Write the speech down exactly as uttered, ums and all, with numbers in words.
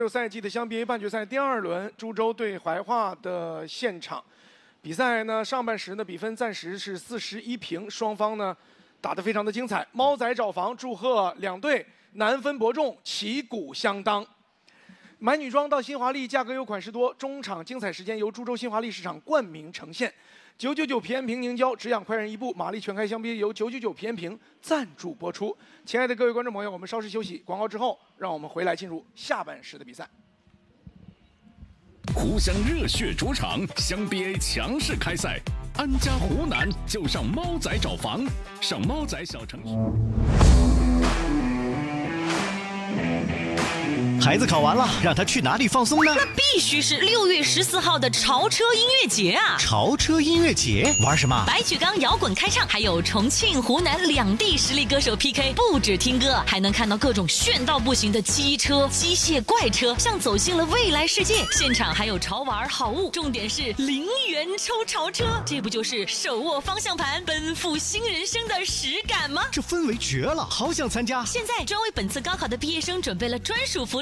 六赛季的湘 B A 半决赛第二轮，株洲对怀化的现场比赛呢，上半时呢比分暂时是四十一平，双方呢打得非常的精彩。猫仔找房祝贺两队难分伯仲，旗鼓相当。买女装到新华丽，价格优，款式多。中场精彩时间由株洲新华丽市场冠名呈现。九九九平安瓶凝胶，只养快人一步。马力全开香槟由九九九平安瓶赞助播出。亲爱的各位观众朋友，我们稍事休息，广告之后，让我们回来进入下半时的比赛。 湖湘热血主场，湘 B A 强势开赛，安家湖南就上猫仔找房，上猫仔小程序。 孩子考完了，让他去哪里放松呢？ 那必须是六月十四号的潮车音乐节啊！ 潮车音乐节玩什么？ 白举纲摇滚开唱，还有重庆、湖南两地实力歌手 P K， 不止听歌，还能看到各种炫到不行的机车、机械怪车，像走进了未来世界。现场还有潮玩好物，重点是零元抽潮车，这不就是手握方向盘奔赴新人生的实感吗？ 这氛围绝了，好想参加！ 现在专为本次高考的毕业生准备了专属福利。